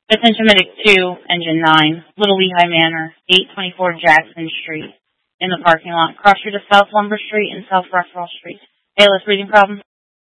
Attention Medic 2, Engine 9, Little Lehigh Manor, 824 Jackson Street. In the parking lot, cross street of South Lumber Street and South Rockville Street. ALS breathing problem?